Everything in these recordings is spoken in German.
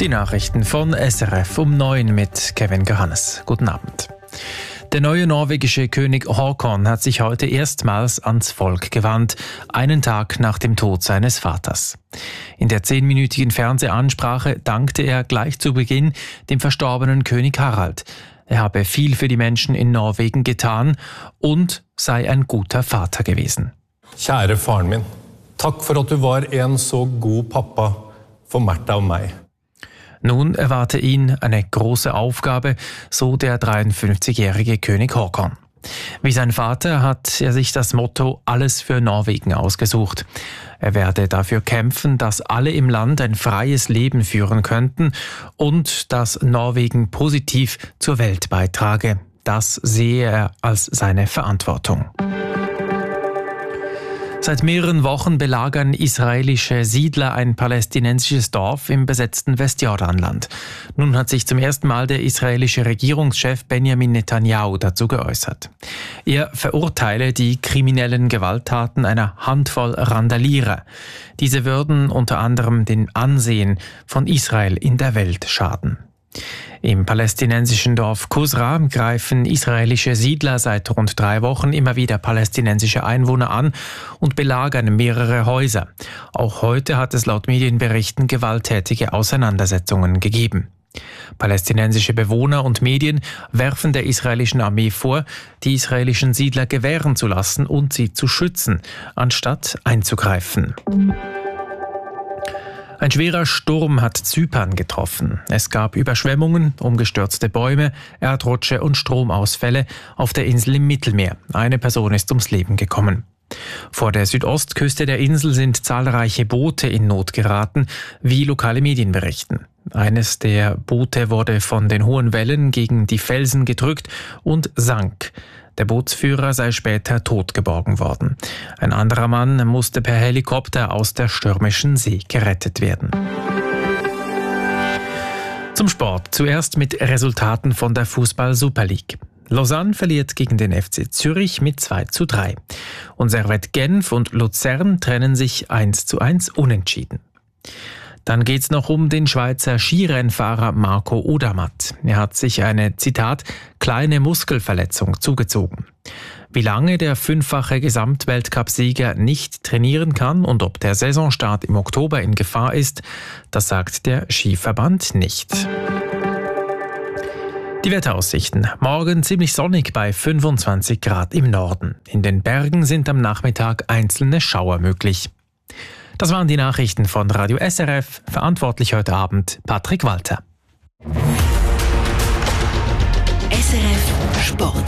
Die Nachrichten von SRF um 9 mit Kevin Johannes. Guten Abend. Der neue norwegische König Haakon hat sich heute erstmals ans Volk gewandt, einen Tag nach dem Tod seines Vaters. In der 10-minütigen Fernsehansprache dankte er gleich zu Beginn dem verstorbenen König Harald. Er habe viel für die Menschen in Norwegen getan und sei ein guter Vater gewesen. Kjære faren min, takk for at du var en så god pappa for Märtha und mig. Nun erwarte ihn eine große Aufgabe, so der 53-jährige König Haakon. Wie sein Vater hat er sich das Motto »Alles für Norwegen« ausgesucht. Er werde dafür kämpfen, dass alle im Land ein freies Leben führen könnten und dass Norwegen positiv zur Welt beitrage. Das sehe er als seine Verantwortung. Seit mehreren Wochen belagern israelische Siedler ein palästinensisches Dorf im besetzten Westjordanland. Nun hat sich zum ersten Mal der israelische Regierungschef Benjamin Netanyahu dazu geäußert. Er verurteile die kriminellen Gewalttaten einer Handvoll Randalierer. Diese würden unter anderem dem Ansehen von Israel in der Welt schaden. Im palästinensischen Dorf Kusra greifen israelische Siedler seit rund 3 Wochen immer wieder palästinensische Einwohner an und belagern mehrere Häuser. Auch heute hat es laut Medienberichten gewalttätige Auseinandersetzungen gegeben. Palästinensische Bewohner und Medien werfen der israelischen Armee vor, die israelischen Siedler gewähren zu lassen und sie zu schützen, anstatt einzugreifen. Ein schwerer Sturm hat Zypern getroffen. Es gab Überschwemmungen, umgestürzte Bäume, Erdrutsche und Stromausfälle auf der Insel im Mittelmeer. Eine Person ist ums Leben gekommen. Vor der Südostküste der Insel sind zahlreiche Boote in Not geraten, wie lokale Medien berichten. Eines der Boote wurde von den hohen Wellen gegen die Felsen gedrückt und sank. Der Bootsführer sei später tot geborgen worden. Ein anderer Mann musste per Helikopter aus der stürmischen See gerettet werden. Zum Sport. Zuerst mit Resultaten von der Fußball-Super League. Lausanne verliert gegen den FC Zürich mit 2:3. Und Servette Genf und Luzern trennen sich 1:1 unentschieden. Dann geht's noch um den Schweizer Skirennfahrer Marco Odermatt. Er hat sich eine, Zitat, kleine Muskelverletzung zugezogen. Wie lange der 5-fache Gesamtweltcup-Sieger nicht trainieren kann und ob der Saisonstart im Oktober in Gefahr ist, das sagt der Skiverband nicht. Die Wetteraussichten. Morgen ziemlich sonnig bei 25 Grad im Norden. In den Bergen sind am Nachmittag einzelne Schauer möglich. Das waren die Nachrichten von Radio SRF. Verantwortlich heute Abend Patrick Walter. SRF Sport.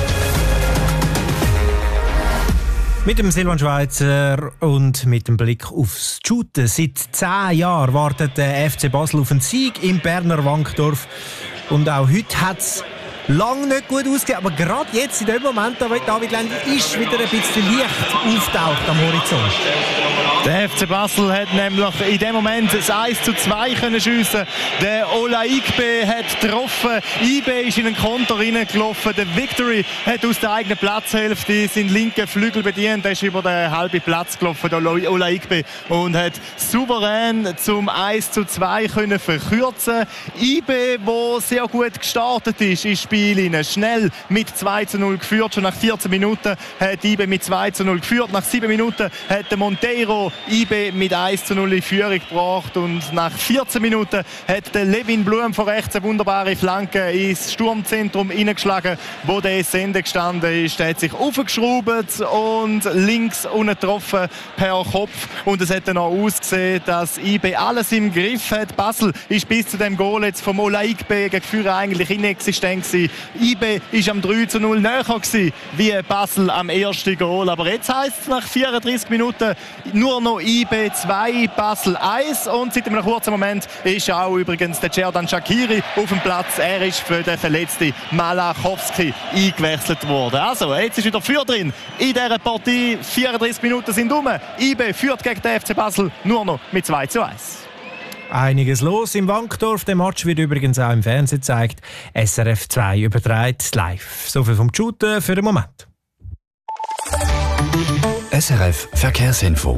Mit dem Silvan Schweizer und mit dem Blick aufs Shooten. Seit 10 Jahren wartet der FC Basel auf einen Sieg im Berner Wankdorf. Und auch heute hat es lange nicht gut ausgesehen, aber gerade jetzt, in dem Moment, da David Lendi ist wieder ein bisschen Licht auftaucht am Horizont. Der FC Basel hat nämlich in dem Moment das 1:2 können schiessen. Der Ola Igbe hat getroffen. Ibe ist in den Konter reingelaufen. Der Victory hat aus der eigenen Platzhälfte seinen linken Flügel bedient. Er ist über den halben Platz gelaufen, der Ola Igbe, und hat souverän zum 1:2 können verkürzen. Ibe, der sehr gut gestartet ist ins Spiel, schnell mit 2:0 geführt. Schon nach 14 Minuten hat Ibe mit 2:0 geführt. Nach 7 Minuten hat der Monteiro Ibe mit 1:0 in Führung gebracht, und nach 14 Minuten hat der Levin Blum von rechts eine wunderbare Flanke ins Sturmzentrum hineingeschlagen, wo der Sende gestanden ist. Der hat sich aufgeschraubt und links unten getroffen per Kopf, und es hat dann auch ausgesehen, dass Ibe alles im Griff hat. Basel ist bis zu dem Goal jetzt vom Ola Igbe gegen Führer eigentlich inexistent gewesen. Ibe ist am 3:0 näher gewesen, wie Basel am ersten Goal, aber jetzt heisst es nach 34 Minuten nur noch IB 2, Basel 1. Und seit einem kurzen Moment ist auch übrigens der Cerdan Shaqiri auf dem Platz. Er ist für den verletzten Malachowski eingewechselt worden. Also, jetzt ist wieder Feuer drin in dieser Partie. 34 Minuten sind um. IB führt gegen den FC Basel nur noch mit 2:1. Einiges los im Wankdorf. Der Match wird übrigens auch im Fernsehen gezeigt. SRF 2 überträgt live. Soviel vom Shooten für den Moment. SRF Verkehrsinfo.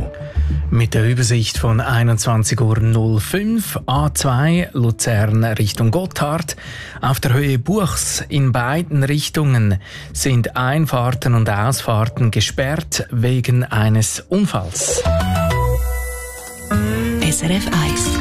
Mit der Übersicht von 21:05 Uhr A2 Luzern Richtung Gotthard. Auf der Höhe Buchs in beiden Richtungen sind Einfahrten und Ausfahrten gesperrt wegen eines Unfalls. SRF 1.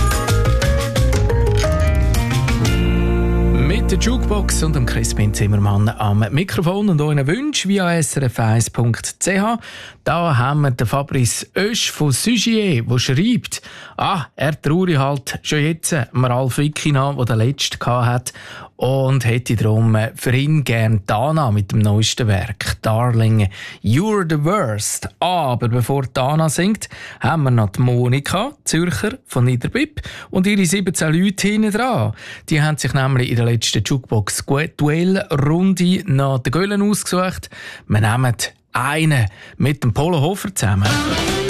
Mit der Jukebox und dem Crispin Zimmermann am Mikrofon und euren Wünschen via srf1.ch. Da haben wir den Fabrice Oesch von Sugier, der schreibt, er traue halt schon jetzt Ralf Wickina, der den letzten hatte, und hätte darum für ihn gern Dana mit dem neuesten Werk, Darling, You're the Worst. Aber bevor Dana singt, haben wir noch die Monika Zürcher von Niederbipp und ihre 17 Leute hinten dran. Die haben sich nämlich in der letzten Jukebox-Duell-Runde noch den Göllen ausgesucht. Wir nehmen einen mit dem Polo Hofer zusammen.